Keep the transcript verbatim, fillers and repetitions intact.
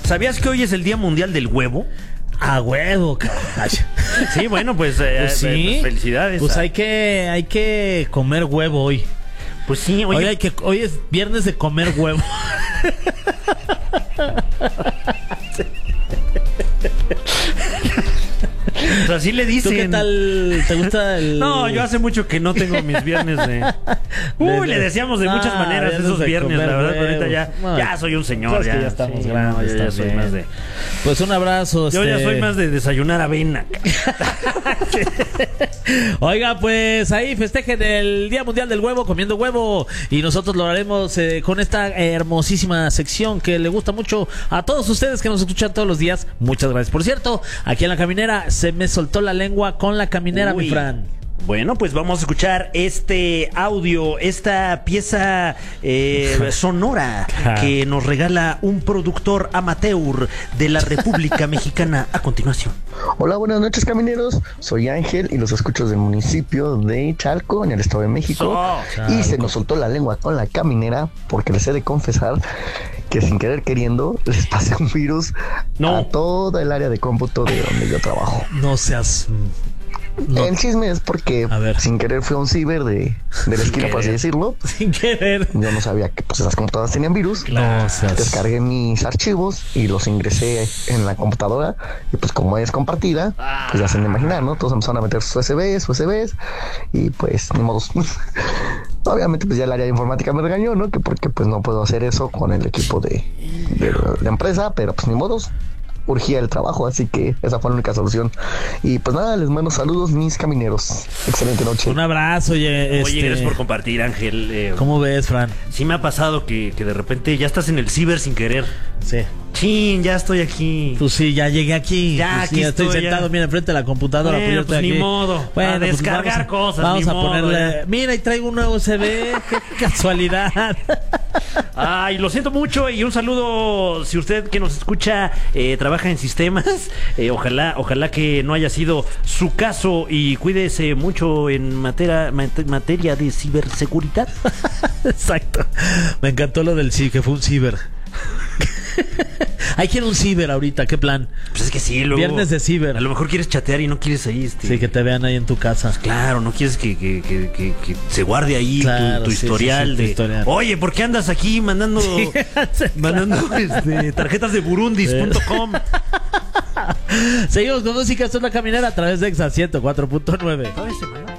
¿Sabías que hoy es el Día Mundial del Huevo? A huevo, cabrón. Sí, bueno, pues, eh, Pues sí. eh, pues felicidades. Pues a- hay que, hay que comer huevo hoy. Pues sí, Hoy, oye, hay que, hoy es viernes de comer huevo. pues así le ¿Tú dicen. qué tal? ¿Te gusta el...? No, yo hace mucho que no tengo mis viernes de... Uy, De- le decíamos de muchas Ah, maneras viernes esos de viernes, comer la verdad, pero ahorita ya, huevos. No, ya soy un señor. sabes Ya, que ya estamos sí, grandes no, yo ya soy también. más de... Pues un abrazo. Yo ya este- soy más de desayunar avena. Oiga, pues ahí festejen el Día Mundial del Huevo comiendo huevo y nosotros lo haremos eh, con esta hermosísima sección que le gusta mucho a todos ustedes que nos escuchan todos los días. Muchas gracias. Por cierto, aquí en La Caminera se me soltó la lengua con La Caminera, Uy. mi Fran. Bueno, pues vamos a escuchar este audio, esta pieza eh, sonora que nos regala un productor amateur de la República Mexicana a continuación. Hola, buenas noches, camineros. Soy Ángel y los escucho del municipio de Chalco, en el Estado de México. Chalco. Y se nos soltó la lengua con La Caminera porque les he de confesar que sin querer queriendo les pasé un virus No. a toda el área de cómputo de donde yo trabajo. No seas... No. El chisme es porque A ver. sin querer fui a un ciber de, de la esquina, por así querer. decirlo. Sin querer. Yo no sabía que pues esas computadoras tenían virus. No seas... Descargué mis archivos y los ingresé en la computadora y pues como es compartida, pues ya se han de imaginar, ¿no? Todos empezaron a meter sus U S Bs, U S Bs y pues ni modos. Obviamente pues ya el área de informática me regañó, ¿no? Que porque pues no puedo hacer eso con el equipo de, de la empresa, pero pues ni modos. Urgía el trabajo, así que esa fue la única solución. Y pues nada, les mando saludos, mis camineros. Excelente noche. Un abrazo, oye. Oye, este... gracias por compartir, Ángel. Eh, ¿Cómo ves, Fran? sí me ha pasado que, que de repente ya estás en el ciber sin querer. Sí. Chin, ya estoy aquí. Pues sí, ya llegué aquí. Ya, Pues sí, aquí ya estoy estoy, sentado, ya. mira, enfrente de la computadora. Bueno, yo estoy pues ni aquí. modo. A pues descargar vamos a- cosas, Vamos ni a modo, ponerle. ya. Mira, y traigo un nuevo U S B. Qué casualidad. Ay, lo siento mucho y un saludo si usted que nos escucha eh, trabaja en sistemas. Eh, ojalá, ojalá que no haya sido su caso y cuídese mucho en materia, mate- materia de ciberseguridad. Exacto. Me encantó lo del sí, que fue un ciber. Hay que ir a un ciber ahorita, ¿qué plan? Pues es que sí, luego. Viernes de ciber. A lo mejor quieres chatear y no quieres ahí. Este, Sí, que te vean ahí en tu casa. Claro, no quieres que, que, que, que- que se guarde ahí Claro, tu, tu sí, sí, historial sí, tu de. historial. Oye, ¿por qué andas aquí mandando Sí, mandando este, tarjetas de burundis punto com? Seguimos con música, esto es La Caminera a través de Exa ciento cuatro punto nueve. Toda esa semana.